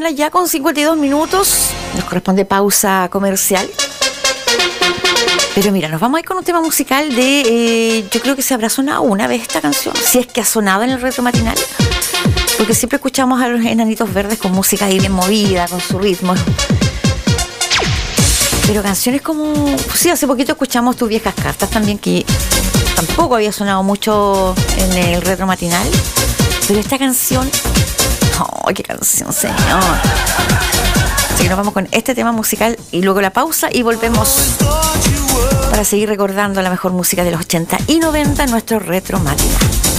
mañana ya con 52 minutos. Nos corresponde pausa comercial. Pero mira, nos vamos a ir con un tema musical de... yo creo que se habrá sonado una vez esta canción, si es que ha sonado en el retro matinal. Porque siempre escuchamos a los Enanitos Verdes con música ahí bien movida, con su ritmo. Pero canciones como... sí, hace poquito escuchamos Tus Viejas Cartas también, que tampoco había sonado mucho en el retro matinal. Pero esta canción... ¡oh, qué canción, señor! Así que nos vamos con este tema musical y luego la pausa y volvemos para seguir recordando la mejor música de los 80 y 90 en nuestro retro matinal.